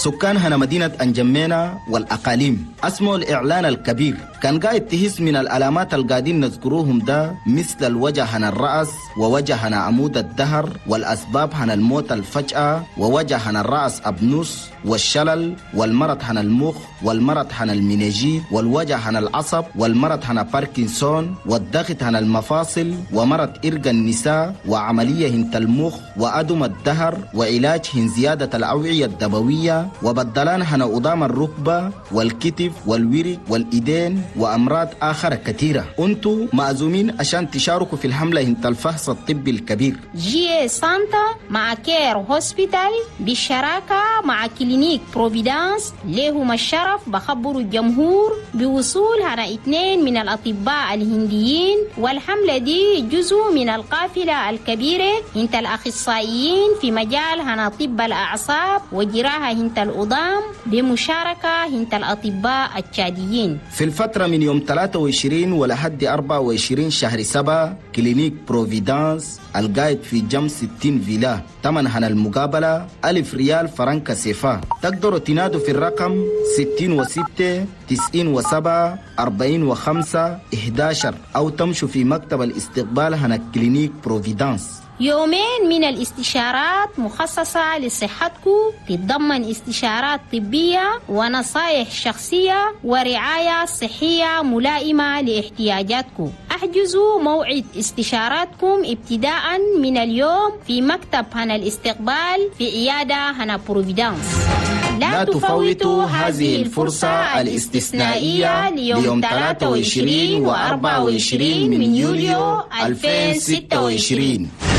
سكان هنا مدينة أنجمينا والأقاليم أسمعوا الإعلان الكبير. كان قاعد تهس من العلامات القاعدين نذكروهم ده، مثل الوجه هنا الرأس، ووجه هنا عمود الدهر، والأسباب هنا الموت الفجأة، ووجه هنا الرأس أبنوس، والشلل، والمرض هنا المخ، والمرض هنا المنيجيت، والوجه هنا العصب، والمرض هنا باركنسون، والضغط هنا المفاصل، ومرض إرق النساء، وعملية هنت المخ، وأدم الدهر، وعلاج هن زيادة الأوعية الدموية، وبدلان هنا أضام الركبة والكتف والورك والإيدين، وأمراض آخر كثيرة. أنتوا مأزومين عشان تشاركوا في الحملة هنت الفحص الطبي الكبير. جي سانتا مع كير هوسبيتال بالشراكة مع كلينيك بروفيدانس لهم الشرف بخبروا الجمهور بوصول هنا 2 من الأطباء الهنديين، والحملة دي جزء من القافلة الكبيرة هنت الأخصائيين في مجال هنا طب الأعصاب وجراحة هنت الأضام بمشاركة هنت الأطباء التشاديين. في الفترة من يوم 23 ولحد 24 شهر 7 كلينيك بروفيدانس القايد في جم 60 فيلا، تمن هنا المقابلة 1000 ريال فرنك سيفا. تقدروا تنادوا في الرقم 66 97 45 11 أو تمشوا في مكتب الاستقبال هنا كلينيك بروفيدانس. يومين من الاستشارات مخصصة لصحتكم، تتضمن استشارات طبية ونصائح شخصية ورعاية صحية ملائمة لاحتياجاتكم. احجزوا موعد استشاراتكم ابتداء من اليوم في مكتب هنا الاستقبال في عيادة هنا بروفيدانس. لا تفوتوا هذه الفرصة الاستثنائية ليوم 23 و 24 من يوليو 2026.